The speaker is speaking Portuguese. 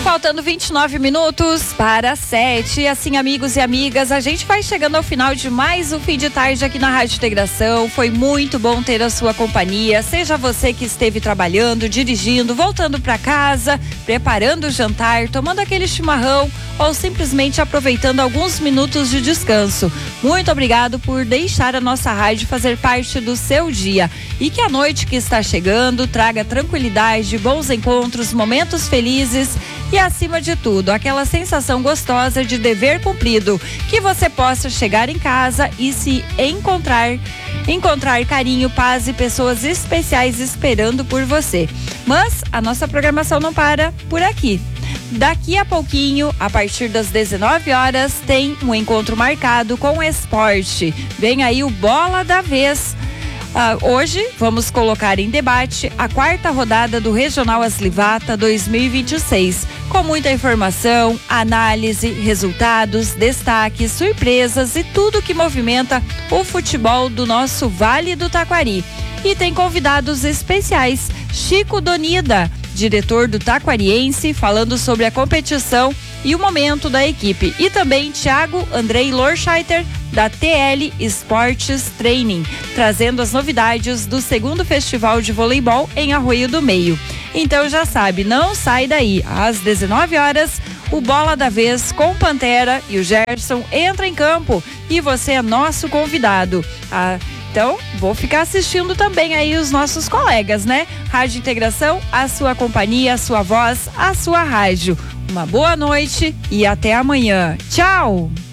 Faltando 29 minutos para 7. E assim, amigos e amigas, a gente vai chegando ao final de mais um fim de tarde aqui na Rádio Integração. Foi muito bom ter a sua companhia. Seja você que esteve trabalhando, dirigindo, voltando para casa, preparando o jantar, tomando aquele chimarrão ou simplesmente aproveitando alguns minutos de descanso. Muito obrigado por deixar a nossa rádio fazer parte do seu dia. E que a noite que está chegando traga tranquilidade, bons encontros, momentos felizes e, acima de tudo, aquela sensação gostosa de dever cumprido, que você possa chegar em casa e se encontrar carinho, paz e pessoas especiais esperando por você. Mas a nossa programação não para por aqui. Daqui a pouquinho, a partir das 19 horas, tem um encontro marcado com o esporte. Vem aí o Bola da Vez. Hoje vamos colocar em debate a 4ª rodada do Regional Aslivata 2026, com muita informação, análise, resultados, destaques, surpresas e tudo que movimenta o futebol do nosso Vale do Taquari. E tem convidados especiais: Chico Donida, diretor do Taquariense, falando sobre a competição e o momento da equipe, e também Thiago Andrei Lorscheiter, da TL Esportes Training, trazendo as novidades do 2º Festival de Voleibol em Arroio do Meio. Então já sabe, não sai daí. Às 19 horas, o Bola da Vez com Pantera e o Gerson entra em campo e você é nosso convidado. Então, vou ficar assistindo também aí os nossos colegas, né? Rádio Integração, a sua companhia, a sua voz, a sua rádio. Uma boa noite e até amanhã. Tchau!